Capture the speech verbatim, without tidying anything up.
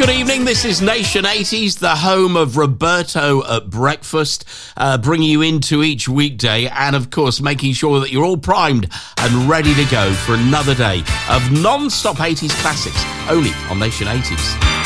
Good evening, this is Nation eighties, the home of Roberto at Breakfast, uh, bringing you into each weekday and, of course, making sure that you're all primed and ready to go for another day of non-stop eighties classics, only on Nation eighties.